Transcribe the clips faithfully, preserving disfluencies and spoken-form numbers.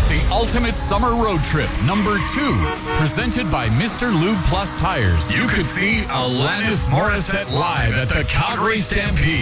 The Ultimate Summer Road Trip, number two, presented by Mister Lube Plus Tires. You could see Alanis Morissette live at the Calgary Stampede.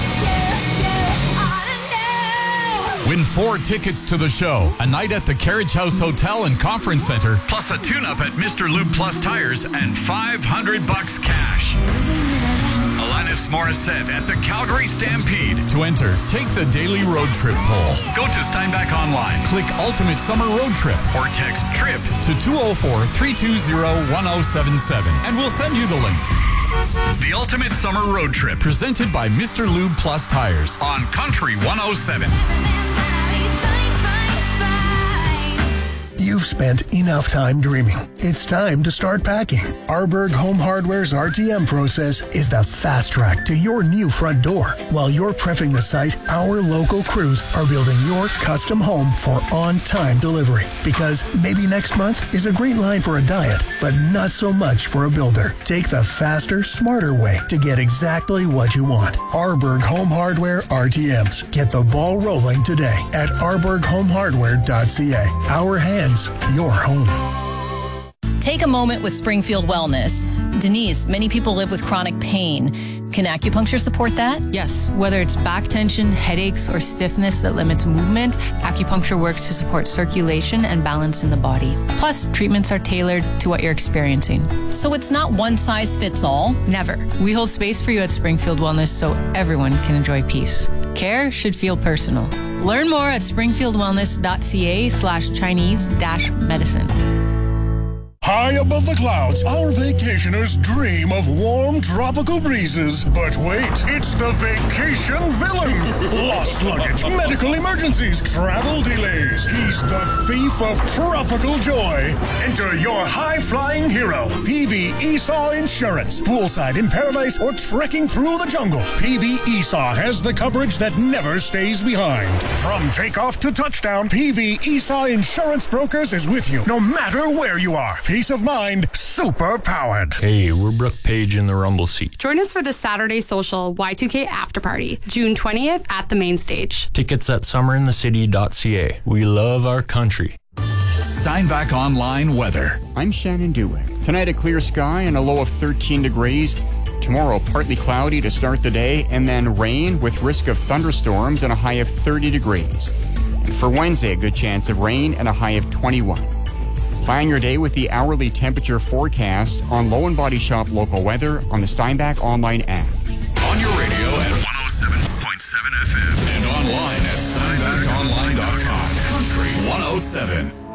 Win four tickets to the show, a night at the Carriage House Hotel and Conference Center, plus a tune-up at Mister Lube Plus Tires, and five hundred bucks cash. Alanis Morissette at the Calgary Stampede. To enter, take the daily road trip poll. Go to Steinbach Online, click Ultimate Summer Road Trip, or text TRIP to two oh four, three two zero, one oh seven seven, and we'll send you the link. The Ultimate Summer Road Trip, presented by Mister Lube Plus Tires on Country one oh seven. You've spent enough time dreaming. It's time to start packing. Arborg Home Hardware's R T M process is the fast track to your new front door. While you're prepping the site, our local crews are building your custom home for on-time delivery. Because maybe next month is a green line for a diet, but not so much for a builder. Take the faster, smarter way to get exactly what you want. Arborg Home Hardware R T Ms. Get the ball rolling today at arborg home hardware dot c a. Our hands, your home. Take a moment with Springfield Wellness. Denise, many people live with chronic pain. Can acupuncture support that? Yes, whether it's back tension, headaches, or stiffness that limits movement, acupuncture works to support circulation and balance in the body. Plus, treatments are tailored to what you're experiencing. So it's not one size fits all? Never. We hold space for you at Springfield Wellness so everyone can enjoy peace. Care should feel personal. Learn more at springfield wellness dot c a slash Chinese dash medicine. High above the clouds, our vacationers dream of warm tropical breezes. But wait, it's the vacation villain. Lost luggage, medical emergencies, travel delays. He's the thief of tropical joy. Enter your high-flying hero, P V Esau Insurance. Poolside in paradise or trekking through the jungle, P V Esau has the coverage that never stays behind. From takeoff to touchdown, P V Esau Insurance Brokers is with you no matter where you are. Peace of mind, super powered. Hey, we're Brooke Page in the Rumble Seat. Join us for the Saturday Social Y two K After Party, June twentieth at the main stage. Tickets at summer in the city dot c a. We love our country. Steinbach Online weather. I'm Shannon Dewick. Tonight a clear sky and a low of thirteen degrees. Tomorrow partly cloudy to start the day and then rain with risk of thunderstorms and a high of thirty degrees. And for Wednesday, a good chance of rain and a high of twenty-one. Plan your day with the hourly temperature forecast on Low and Body Shop local weather on the Steinbach Online app. On your radio at one oh seven point seven F M and online at steinbach online dot com. Country one oh seven.